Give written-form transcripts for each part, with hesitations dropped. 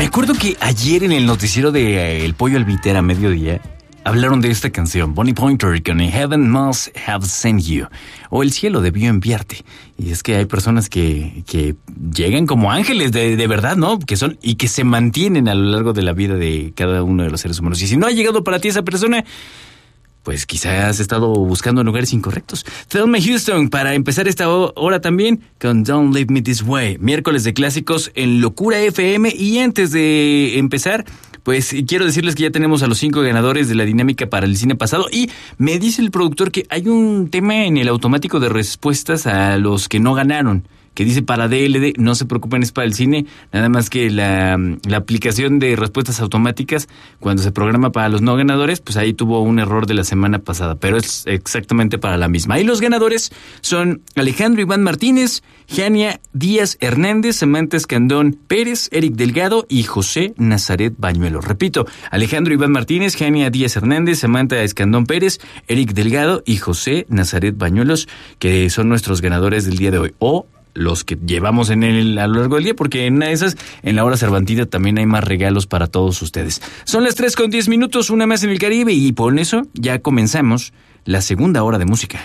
Me acuerdo que ayer en el noticiero de El Pollo Albiter a mediodía hablaron de esta canción, Bonnie Pointer, con Heaven Must Have Sent You, o El cielo debió enviarte. Y es que hay personas que llegan como ángeles de verdad, ¿no? Que son y que se mantienen a lo largo de la vida de cada uno de los seres humanos. Y si no ha llegado para ti esa persona, pues quizás has estado buscando en lugares incorrectos. Thelma Houston, para empezar esta hora también, con Don't Leave Me This Way. Miércoles de clásicos en Locura FM. Y antes de empezar, pues quiero decirles que ya tenemos a los 5 ganadores de la dinámica para el cine pasado. Y me dice el productor que hay un tema en el automático de respuestas a los que no ganaron, que dice para DLD, no se preocupen, es para el cine, nada más que la aplicación de respuestas automáticas, cuando se programa para los no ganadores, pues ahí tuvo un error de la semana pasada, pero es exactamente para la misma. Y los ganadores son Alejandro Iván Martínez, Jania Díaz Hernández, Samantha Escandón Pérez, Eric Delgado y José Nazaret Bañuelo. Repito, Alejandro Iván Martínez, Jania Díaz Hernández, Samantha Escandón Pérez, Eric Delgado y José Nazaret Bañuelos, que son nuestros ganadores del día de hoy, o los que llevamos a lo largo del día, porque en una de esas, en la hora cervantina, también hay más regalos para todos ustedes. Son las 3:10, una más en el Caribe, y por eso ya comenzamos la segunda hora de música.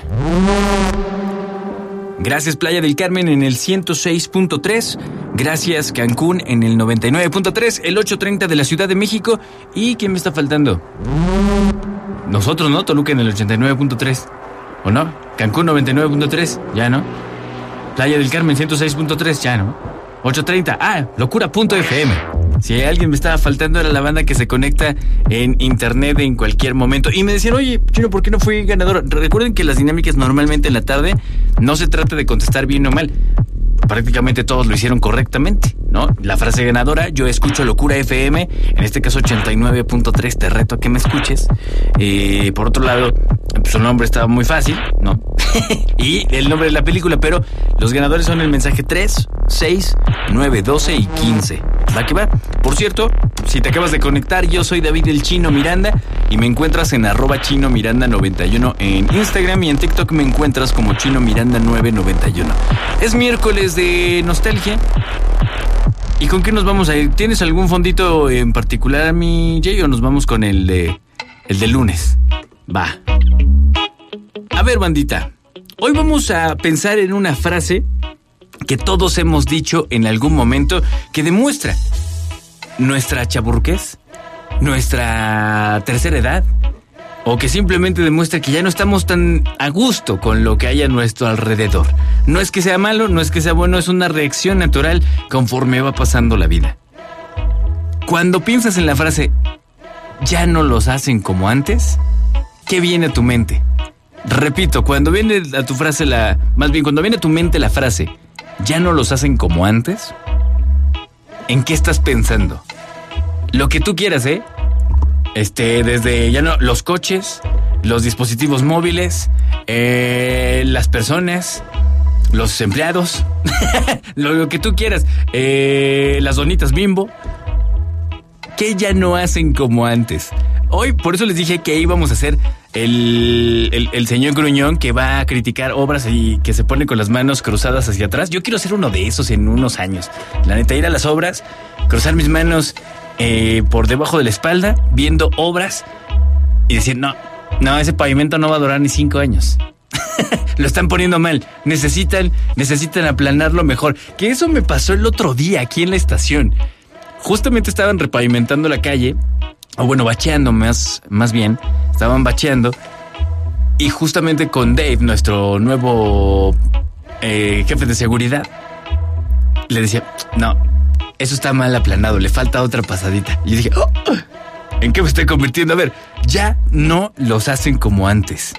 Gracias Playa del Carmen en el 106.3, gracias Cancún en el 99.3, el 830 de la Ciudad de México, y ¿quién me está faltando? Nosotros, ¿no? Toluca en el 89.3, ¿o no? Cancún 99.3, ya, ¿no? Playa del Carmen 106.3, ya, ¿no? 830, locura.fm. Si alguien me estaba faltando, era la banda que se conecta en internet en cualquier momento. Y me decían, oye, Chino, ¿por qué no fui ganador? Recuerden que las dinámicas normalmente en la tarde no se trata de contestar bien o mal. Prácticamente todos lo hicieron correctamente, ¿no? La frase ganadora, yo escucho Locura FM, en este caso 89.3, te reto a que me escuches. Por otro lado, su nombre estaba muy fácil, ¿no? Y el nombre de la película, pero los ganadores son el mensaje 3, 6, 9, 12 y 15. ¿Va que va? Por cierto, si te acabas de conectar, yo soy David el Chino Miranda y me encuentras en @ChinoMiranda91 en Instagram, y en TikTok me encuentras como Chino Miranda 991. Es miércoles de nostalgia. ¿Y con qué nos vamos a ir? ¿Tienes algún fondito en particular, mi Jay, o nos vamos con el de lunes? Va. A ver, bandita, hoy vamos a pensar en una frase que todos hemos dicho en algún momento, que demuestra nuestra chaburquez, nuestra tercera edad, o que simplemente demuestra que ya no estamos tan a gusto con lo que hay a nuestro alrededor. No es que sea malo, no es que sea bueno, es una reacción natural conforme va pasando la vida. Cuando piensas en la frase, ¿ya no los hacen como antes?, ¿qué viene a tu mente? Repito, cuando viene a tu frase cuando viene a tu mente la frase, ¿ya no los hacen como antes?, ¿en qué estás pensando? Lo que tú quieras, desde los coches, los dispositivos móviles, las personas, los empleados, lo que tú quieras, las donitas Bimbo, que ya no hacen como antes. Hoy, por eso les dije que íbamos a hacer el señor gruñón que va a criticar obras y que se pone con las manos cruzadas hacia atrás. Yo quiero ser uno de esos en unos años. La neta, ir a las obras, cruzar mis manos por debajo de la espalda, viendo obras y decir, no, ese pavimento no va a durar ni 5 años. Lo están poniendo mal. Necesitan aplanarlo mejor. Que eso me pasó el otro día aquí en la estación. Justamente estaban repavimentando la calle, o bueno, bacheando más bien. Estaban bacheando, y justamente con Dave, nuestro nuevo jefe de seguridad, le decía, no, eso está mal aplanado, le falta otra pasadita. Y yo dije, ¿en qué me estoy convirtiendo? A ver, ya no los hacen como antes.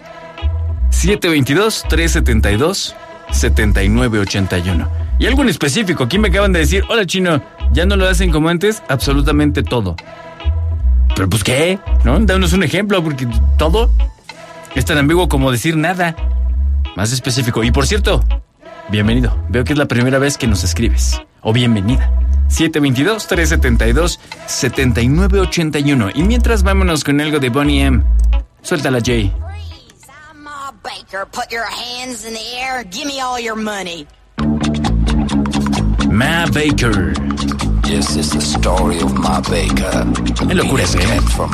722-372-7981. Y algo en específico, aquí me acaban de decir, hola Chino, ¿ya no lo hacen como antes? Absolutamente todo. Pero pues ¿qué? ¿No? Danos un ejemplo, porque todo es tan ambiguo como decir nada. Más específico. Y por cierto, bienvenido. Veo que es la primera vez que nos escribes. O bienvenida. 722-372-7981. Y mientras, vámonos con algo de Bonnie M. Suéltala, Jay. Baker, put your hands in the air, give me all your money. Ma Baker. Yeah. This is the story of my baker. Qué locura, ¿eh?